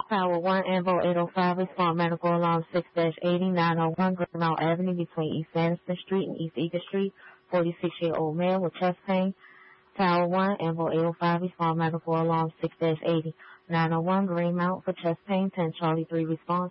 Tower 1, Anvil 805, respond medical alarm 6-80-901 Greenmount Avenue between East Madison Street and East Eager Street, 46-year-old male with chest pain. Tower 1, Anvil 805, respond medical alarm 6-80-901 Greenmount for chest pain, 10 Charlie 3 response.